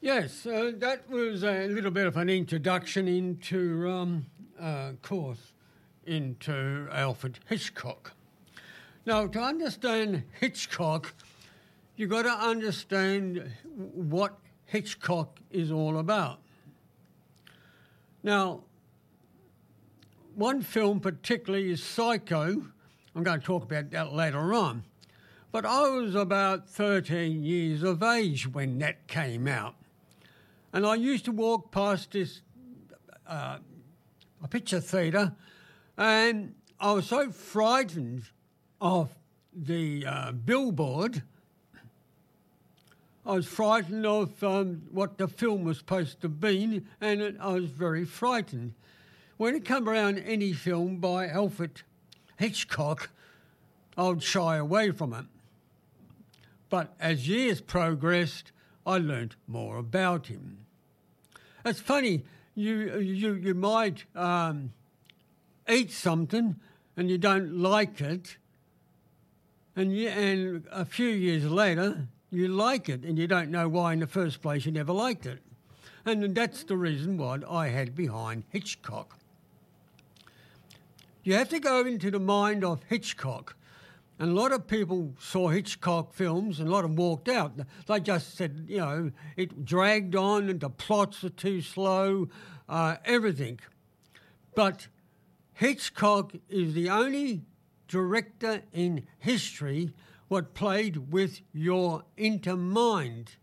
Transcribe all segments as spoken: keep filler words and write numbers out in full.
Yes, uh, that was a little bit of an introduction into um, uh, course into Alfred Hitchcock. Now, to understand Hitchcock, you've got to understand what Hitchcock is all about. Now, one film particularly is Psycho. I'm going to talk about that later on. But I was about thirteen years of age when that came out. And I used to walk past this uh, a picture theatre, and I was so frightened of the uh, billboard. I was frightened of um, what the film was supposed to be, and it, I was very frightened. When it come around any film by Alfred Hitchcock, I would shy away from it. But as years progressed, I learnt more about him. It's funny, you you you might um, eat something and you don't like it, and you, and a few years later you like it, and you don't know why in the first place you never liked it. And that's the reason what I had behind Hitchcock. You have to go into the mind of Hitchcock. And a lot of people saw Hitchcock films and a lot of them walked out. They just said, you know, it dragged on and the plots were too slow, uh, everything. But Hitchcock is the only director in history what played with your inner mind.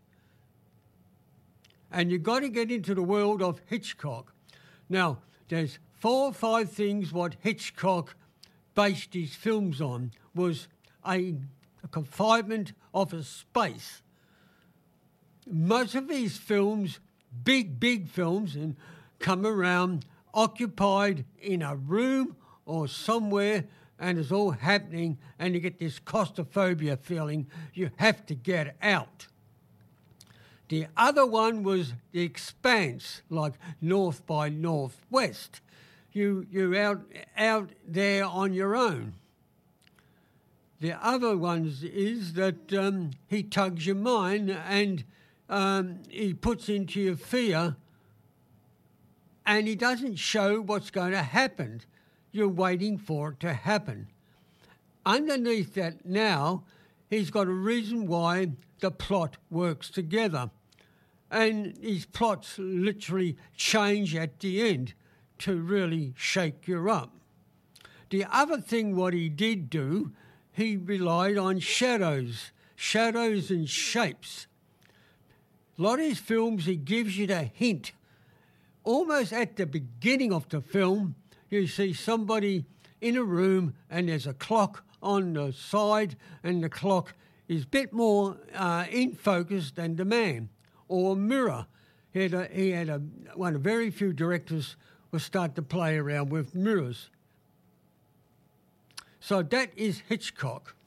And you've got to get into the world of Hitchcock. Now, there's four or five things what Hitchcock based his films on. Was a, a confinement of a space. Most of these films, big, big films, and come around occupied in a room or somewhere, and it's all happening, and you get this claustrophobia feeling. You have to get out. The other one was The Expanse, like North by Northwest. You, you're out, out there on your own. The other ones is that um, he tugs your mind and um, he puts into you fear, and he doesn't show what's going to happen. You're waiting for it to happen. Underneath that now, he's got a reason why the plot works together. And his plots literally change at the end to really shake you up. The other thing what he did do, he relied on shadows, shadows and shapes. A lot of his films, he gives you the hint. Almost at the beginning of the film, you see somebody in a room and there's a clock on the side, and the clock is a bit more uh, in focus than the man, or a mirror. He had, a, he had a, one of very few directors will start to play around with mirrors. So that is Hitchcock.